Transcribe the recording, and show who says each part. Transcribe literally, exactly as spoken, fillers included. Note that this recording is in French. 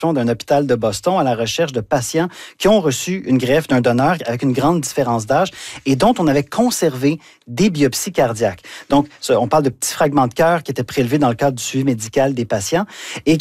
Speaker 1: d'un hôpital de Boston à la recherche de patients qui ont reçu une greffe d'un donneur avec une grande différence d'âge et dont on avait conservé des biopsies cardiaques. Donc, on parle de petits fragments de cœur qui étaient prélevés dans le cadre du suivi médical des patients et